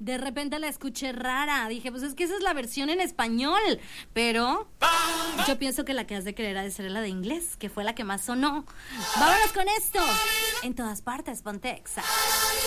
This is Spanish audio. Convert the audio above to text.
de repente la escuché rara. Dije, pues es que esa es la versión en español. Pero yo pienso que la que has de creer ha de ser la de inglés, que fue la que más sonó. Vámonos con esto. En todas partes, ponte Exa.